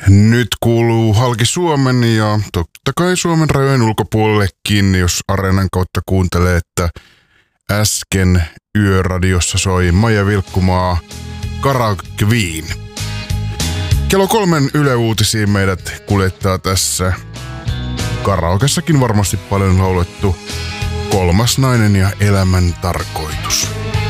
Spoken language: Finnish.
Nyt kuuluu halki Suomen ja totta kai Suomen rajojen ulkopuolellekin, jos Areenan kautta kuuntelee, että äsken Yöradiossa soi Maija Vilkkumaa Karaoke Queen. Kello 3 Yle Uutisiin meidät kuljettaa tässä karaokessakin varmasti paljon laulettu Kolmas nainen ja elämän tarkoitus.